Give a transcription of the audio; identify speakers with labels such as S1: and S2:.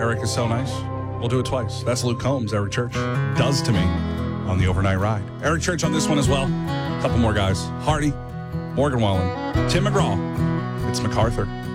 S1: Eric is so nice. We'll do it twice. That's Luke Combs, Eric Church does to me on the overnight ride. Eric Church on this one as well. A couple more guys. Hardy, Morgan Wallen, Tim McGraw. It's MacArthur.